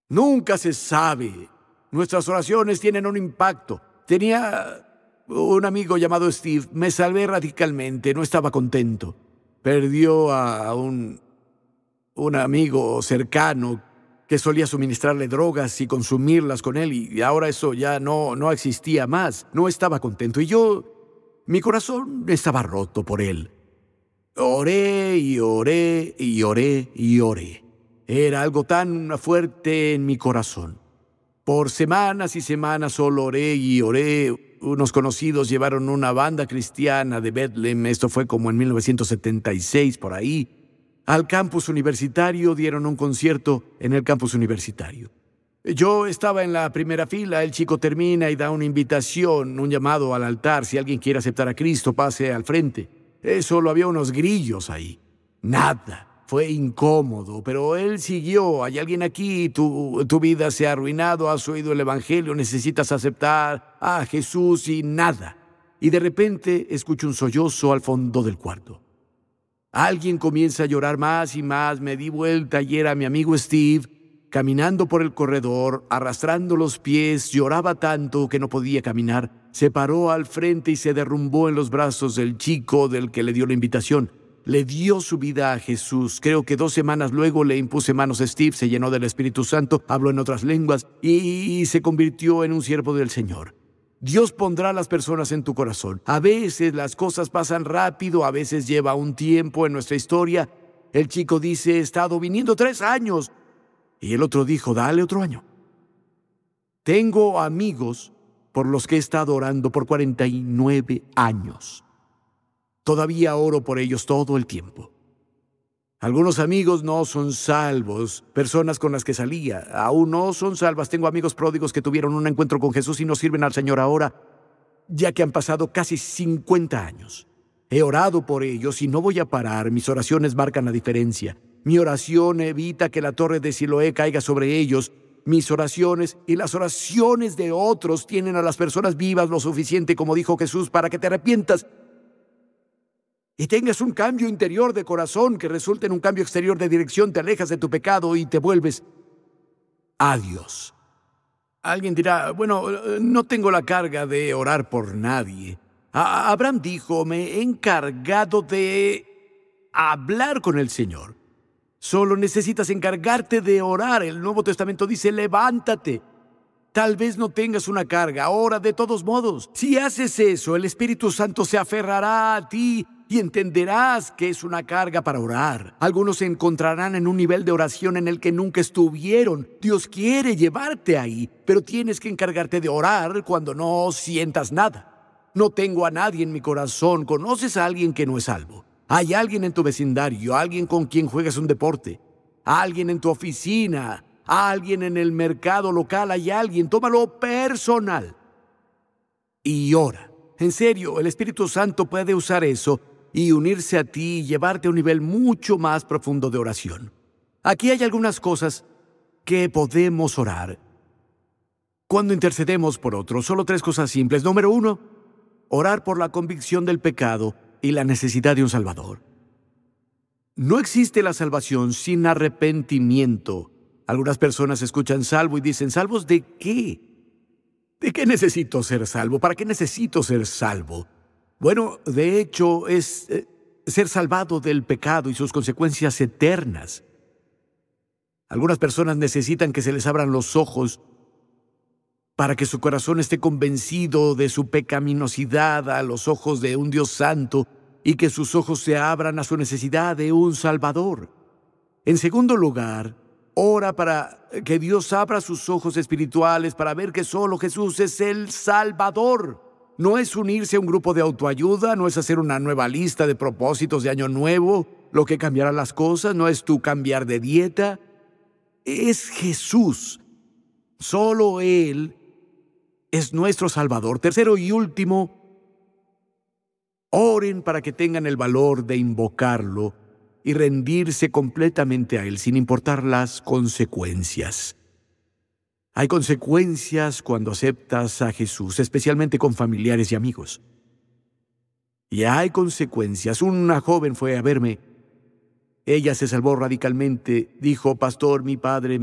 Nunca se sabe. Nuestras oraciones tienen un impacto. Tenía un amigo llamado Steve. Me salvé radicalmente. No estaba contento. Perdió a un amigo cercano que solía suministrarle drogas y consumirlas con él, y ahora eso ya no existía más. No estaba contento. Y mi corazón estaba roto por él. Oré y oré y oré y oré. Era algo tan fuerte en mi corazón. Por semanas y semanas solo oré y oré. Unos conocidos llevaron una banda cristiana de Bethlehem, esto fue como en 1976, por ahí, al campus universitario. Dieron un concierto en el campus universitario. Yo estaba en la primera fila. El chico termina y da una invitación, un llamado al altar. Si alguien quiere aceptar a Cristo, pase al frente. Solo había unos grillos ahí. Nada. Fue incómodo, pero él siguió. Hay alguien aquí, tu vida se ha arruinado, has oído el evangelio, necesitas aceptar a Jesús y nada. Y de repente escucho un sollozo al fondo del cuarto. Alguien comienza a llorar más y más. Me di vuelta y era mi amigo Steve, caminando por el corredor, arrastrando los pies. Lloraba tanto que no podía caminar. Se paró al frente y se derrumbó en los brazos del chico del que le dio la invitación. Le dio su vida a Jesús. Creo que 2 semanas luego le impuse manos a Steve, se llenó del Espíritu Santo, habló en otras lenguas y se convirtió en un siervo del Señor. Dios pondrá a las personas en tu corazón. A veces las cosas pasan rápido, a veces lleva un tiempo en nuestra historia. El chico dice, he estado viniendo 3 años. Y el otro dijo, dale otro año. Tengo amigos por los que he estado orando por 49 años. Todavía oro por ellos todo el tiempo. Algunos amigos no son salvos. Personas con las que salía aún no son salvas. Tengo amigos pródigos que tuvieron un encuentro con Jesús y no sirven al Señor ahora, ya que han pasado casi 50 años. He orado por ellos y no voy a parar. Mis oraciones marcan la diferencia. Mi oración evita que la torre de Siloé caiga sobre ellos. Mis oraciones y las oraciones de otros tienen a las personas vivas lo suficiente, como dijo Jesús, para que te arrepientas y tengas un cambio interior de corazón que resulte en un cambio exterior de dirección. Te alejas de tu pecado y te vuelves a Dios. Alguien dirá, bueno, no tengo la carga de orar por nadie. Abraham dijo, me he encargado de hablar con el Señor. Solo necesitas encargarte de orar. El Nuevo Testamento dice, levántate. Tal vez no tengas una carga, ora de todos modos. Si haces eso, el Espíritu Santo se aferrará a ti y entenderás que es una carga para orar. Algunos se encontrarán en un nivel de oración en el que nunca estuvieron. Dios quiere llevarte ahí, pero tienes que encargarte de orar cuando no sientas nada. No tengo a nadie en mi corazón. ¿Conoces a alguien que no es salvo? Hay alguien en tu vecindario, alguien con quien juegas un deporte, alguien en tu oficina, alguien en el mercado local. Hay alguien, tómalo personal y ora. En serio, el Espíritu Santo puede usar eso y unirse a ti y llevarte a un nivel mucho más profundo de oración. Aquí hay algunas cosas que podemos orar cuando intercedemos por otros. Solo 3 cosas simples. Número 1, orar por la convicción del pecado y la necesidad de un Salvador. No existe la salvación sin arrepentimiento. Algunas personas escuchan salvo y dicen, ¿salvos de qué? ¿De qué necesito ser salvo? ¿Para qué necesito ser salvo? Bueno, de hecho, es ser salvado del pecado y sus consecuencias eternas. Algunas personas necesitan que se les abran los ojos para que su corazón esté convencido de su pecaminosidad a los ojos de un Dios santo y que sus ojos se abran a su necesidad de un Salvador. En segundo lugar, ora para que Dios abra sus ojos espirituales para ver que solo Jesús es el Salvador. No es unirse a un grupo de autoayuda, no es hacer una nueva lista de propósitos de año nuevo, lo que cambiará las cosas, no es tú cambiar de dieta. Es Jesús. Solo Él es nuestro Salvador. Tercero y último, oren para que tengan el valor de invocarlo y rendirse completamente a Él sin importar las consecuencias. Hay consecuencias cuando aceptas a Jesús, especialmente con familiares y amigos. Y hay consecuencias. Una joven fue a verme. Ella se salvó radicalmente. Dijo, pastor, mi padre